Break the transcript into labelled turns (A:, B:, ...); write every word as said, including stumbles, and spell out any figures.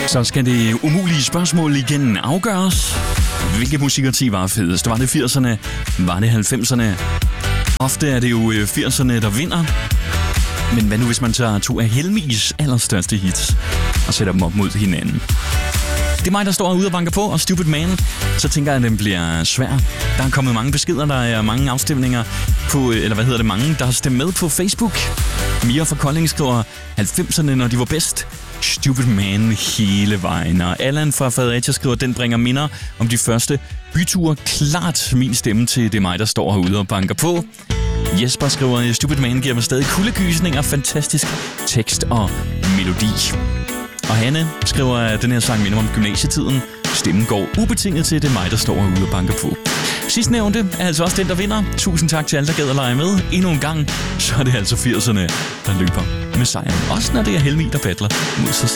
A: Så skal det umulige spørgsmål igen afgøres. Hvilke musikparti var fedest? Var det firserne? Var det halvfemserne? Ofte er det jo firserne, der vinder. Men hvad nu, hvis man tager to af Helmis allerstørste hits og sætter dem op mod hinanden? Det er mig, der står ude og banker på, og Stupid Man. Så tænker jeg, at den bliver svær. Der er kommet mange beskeder, der er mange afstemninger på, eller hvad hedder det, mange, der har stemt med på Facebook. Mia fra Kolding skriver halvfemserne, når de var bedst. Stupid Man hele vejen. Og Allan fra Fredericia skriver, at den bringer minder om de første byture. Klart min stemme til det er mig, der står herude og banker på. Jesper skriver, Stupid Man giver mig stadig kuldegysninger, fantastisk tekst og melodi. Og Hanne skriver, at den her sang minder om gymnasietiden. Stemmen går ubetinget til, det er mig, der står herude og banker på. Sidstnævnte er altså også den, der vinder. Tusind tak til alle, der gad at lege med. Endnu en gang, så er det altså firserne, der løber med sejren. Også når det er Helmi, der battler mod sig selv.